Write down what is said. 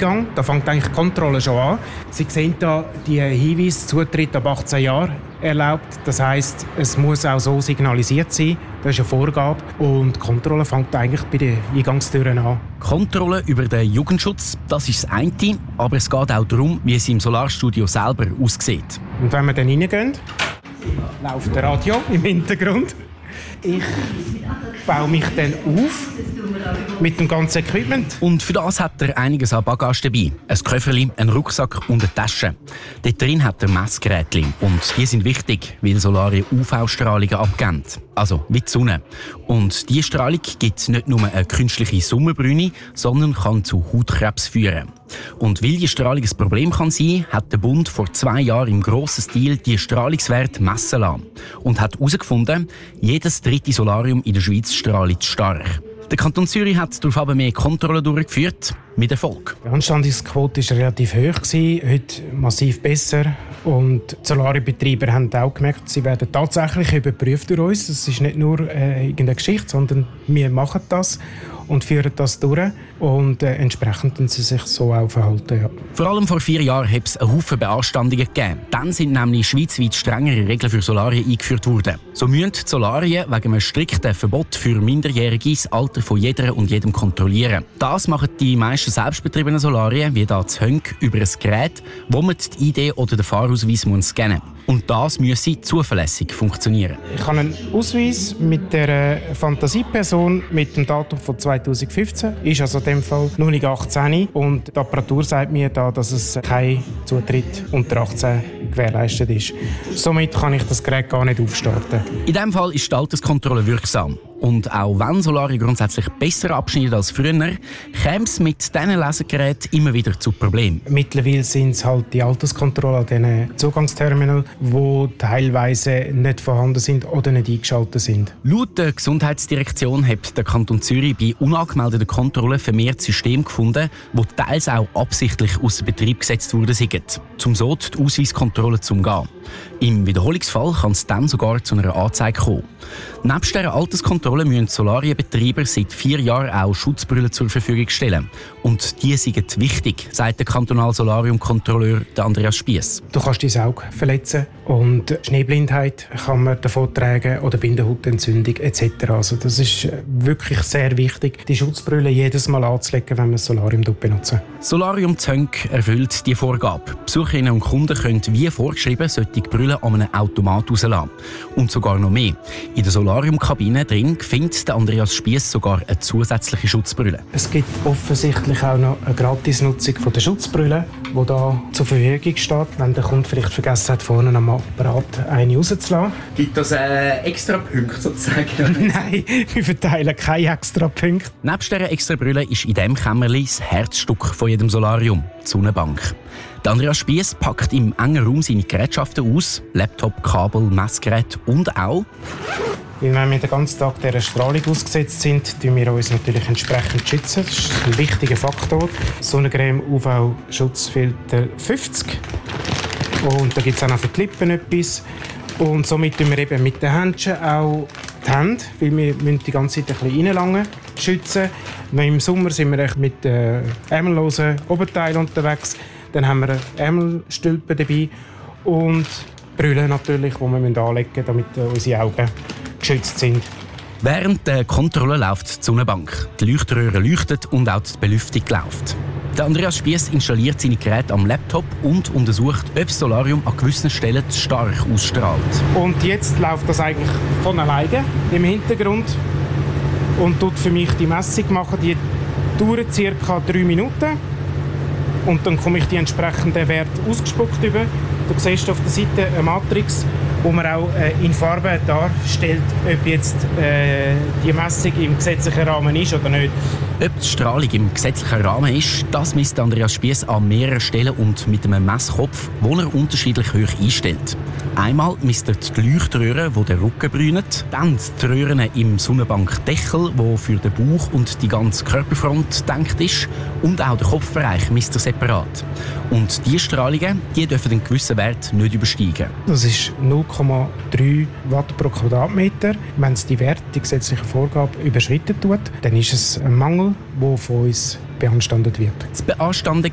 Eingang. Da fängt eigentlich die Kontrolle schon an. Sie sehen hier die Hinweise, Zutritt ab 18 Jahren erlaubt. Das heisst, es muss auch so signalisiert sein. Das ist eine Vorgabe. Und die Kontrolle fängt eigentlich bei den Eingangstüren an. Kontrolle über den Jugendschutz, das ist das eine. Aber es geht auch darum, wie es im Solarstudio selber aussieht. Und wenn wir dann reingehen, läuft der Radio im Hintergrund. Ich baue mich dann auf mit dem ganzen Equipment. Und für das hat er einiges an Bagage dabei. Ein Köfferli, ein Rucksack und eine Tasche. Dort drin hat er Messgeräte. Und die sind wichtig, weil Solare UV-Strahlungen abgeben. Also wie die Sonne. Und diese Strahlung gibt nicht nur eine künstliche Sonnenbrille, sondern kann zu Hautkrebs führen. Und weil die Strahlung ein Problem kann sein, hat der Bund vor 2 Jahren im grossen Stil die Strahlungswerte messen lassen. Und hat herausgefunden, jedes 3. Solarium in der Schweiz strahlt stark. Der Kanton Zürich hat darauf aber mehr Kontrollen durchgeführt, mit Erfolg. Die Anstandungsquote war relativ hoch, heute massiv besser. Und die Solarienbetreiber haben auch gemerkt, sie werden tatsächlich überprüft durch uns. Das ist nicht nur irgendeine Geschichte, sondern wir machen das und führen das durch. Und entsprechend können sie sich so auch verhalten. Ja. Vor allem vor 4 Jahren hat es einen Haufen Beanstandungen gegeben. Dann sind nämlich schweizweit strengere Regeln für Solarien eingeführt worden. So müssen die Solarien wegen einem strikten Verbot für Minderjährige das Alter von jeder und jedem kontrollieren. Das machen die meisten selbstbetriebenen Solarien, wie hier zu Hönk, über ein Gerät, wo man die ID oder den Fahrausweis scannen muss. Und das müsse zuverlässig funktionieren. Ich habe einen Ausweis mit der Fantasieperson mit dem Datum von 2015. Ist also in dem Fall noch nicht 18. Und die Apparatur sagt mir da, dass es kein Zutritt unter 18 gewährleistet ist. Somit kann ich das Gerät gar nicht aufstarten. In diesem Fall ist die Alterskontrolle wirksam. Und auch wenn Solarien grundsätzlich besser abschneiden als früher, käme es mit diesen Lesegeräten immer wieder zu Problemen. Mittlerweile sind es halt die Alterskontrolle an diesen Zugangsterminals, die teilweise nicht vorhanden sind oder nicht eingeschaltet sind. Laut der Gesundheitsdirektion hat der Kanton Zürich bei unangemeldeten Kontrollen vermehrt Systeme gefunden, die teils auch absichtlich aus dem Betrieb gesetzt worden sind, um so die Ausweiskontrolle zu umgehen. Im Wiederholungsfall kann es dann sogar zu einer Anzeige kommen. Nebst dieser Alterskontrolle müssen Solarienbetreiber seit 4 Jahren auch Schutzbrillen zur Verfügung stellen. Und die sind wichtig, sagt der kantonale Solariumkontrolleur Andreas Spiess. Du kannst dein Auge verletzen und Schneeblindheit kann man davon tragen oder Bindehautentzündung etc. Also das ist wirklich sehr wichtig, die Schutzbrille jedes Mal anzulegen, wenn man das Solarium benutzt. Solarium Zönk erfüllt die Vorgabe. Besucherinnen und Kunden können wie vorgeschrieben solche Brille an einem Automat rauslassen. Und sogar noch mehr. In der Solariumkabine drin findet Andreas Spiess sogar eine zusätzliche Schutzbrille. Es gibt offensichtlich auch noch eine Gratisnutzung der Schutzbrille, die da zur Verfügung steht, wenn der Kunde vielleicht vergessen hat, vorne am Apparat eine rauszulassen. Gibt das extra Punkte sozusagen? Nein, wir verteilen keine extra Punkte. Nebst dieser extra Brille ist in diesem Kämmerli das Herzstück von jedem Solarium, die Sonnenbank. Der Andreas Spiess packt im engen Raum seine Gerätschaften aus, Laptop, Kabel, Messgerät und auch... Weil wenn wir den ganzen Tag dieser Strahlung ausgesetzt sind, schützen wir uns natürlich entsprechend schützen. Das ist ein wichtiger Faktor. Sonnencreme UV-Schutzfilter 50. Und da gibt es auch noch für die Lippen etwas. Und somit schützen wir eben mit den Händchen auch die Hände, weil wir müssen die ganze Zeit ein bisschen reinlangen, schützen. Im Sommer sind wir mit ärmellosen Oberteilen unterwegs. Dann haben wir Ärmelstülpen dabei und Brille natürlich, die wir anlegen müssen, damit unsere Augen geschützt sind. Während der Kontrolle läuft die Sonnenbank. Die Leuchtröhre leuchtet und auch die Belüftung läuft. Der Andreas Spiess installiert seine Geräte am Laptop und untersucht, ob das Solarium an gewissen Stellen zu stark ausstrahlt. Und jetzt läuft das eigentlich von alleine im Hintergrund und tut für mich die Messung machen. Die dauert ca. 3 Minuten. Und dann komme ich die entsprechenden Werte ausgespuckt über. Du siehst auf der Seite eine Matrix, wo man auch in Farbe darstellt, ob jetzt die Messung im gesetzlichen Rahmen ist oder nicht. Ob die Strahlung im gesetzlichen Rahmen ist, das misst Andreas Spiess an mehreren Stellen und mit einem Messkopf, den er unterschiedlich hoch einstellt. Einmal misst er die Leuchtröhre, die den Rücken bräunet, dann die Röhren im Sonnenbankdeckel, die für den Bauch und die ganze Körperfront gedacht ist, und auch den Kopfbereich misst er separat. Und diese Strahlungen, die dürfen einen gewissen Wert nicht übersteigen. Das ist 0,3 Watt pro Quadratmeter. Wenn es die Werte, die gesetzliche Vorgabe überschritten tut, dann ist es ein Mangel, der von uns beanstandet wird. Das Beanstanden